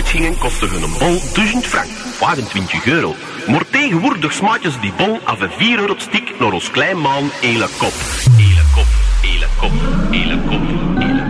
markt gingen, kostte hun een bon 1000 frank, 25 euro. Maar tegenwoordig smaakjes die bon af een 4 euro stik naar ons klein maan, hele kop. Hele kop, hele kop, hele kop, hele kop.